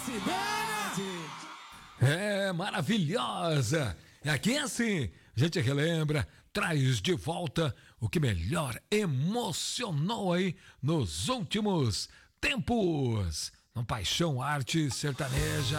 cidade. É maravilhosa. E aqui é assim, a gente relembra, traz de volta o que melhor emocionou aí nos últimos tempos. No Paixão Arte Sertaneja.